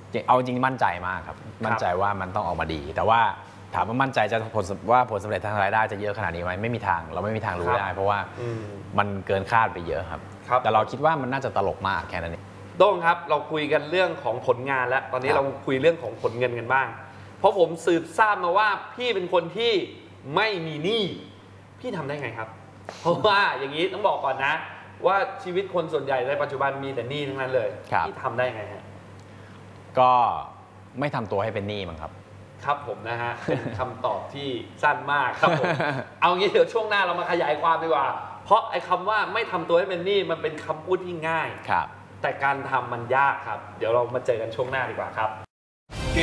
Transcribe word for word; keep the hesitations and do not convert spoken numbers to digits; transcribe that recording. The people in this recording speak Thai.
เอาจริงมั่นใจมากครับมั่นใจว่ามันต้องออกมาดีแต่ว่าถามว่ามั่นใจจะผลว่าผลสำเร็จทางรายได้จะเยอะขนาดนี้ไหมไม่มีทางเราไม่มีทางรู้ได้เพราะว่ามันเกินคาดไปเยอะครับแต่เราคิดว่ามันน่าจะตลกมากแค่นั้นเองโต้งครับเราคุยกันเรื่องของผลงานแล้วตอนนี้เราคุยเรื่องของผลเงินกันบ้างเพราะผมสืบทราบมาว่าพี่เป็นคนที่ไม่มีหนี้พี่ทำได้ไงครับเพราะว่าอย่างนี้ต้องบอกก่อนนะว่าชีวิตคนส่วนใหญ่ในปัจจุบันมีแต่หนี้ทั้งนั้นเลยพี่ทำได้ไงฮะก็ไม่ทำตัวให้เป็นหนี้มั้งครับครับผมนะฮะเป็นคำตอบที่สั้นมากครับผมเอางี้เดี๋ยวช่วงหน้าเรามาขยายความดีกว่าเพราะไอ้คำว่าไม่ทำตัวให้เป็นหนี้มันเป็นคำพูดที่ง่ายครับแต่การทำมันยากครับเดี๋ยวเรามาเจอกันช่วงหน้าดีกว่าครับ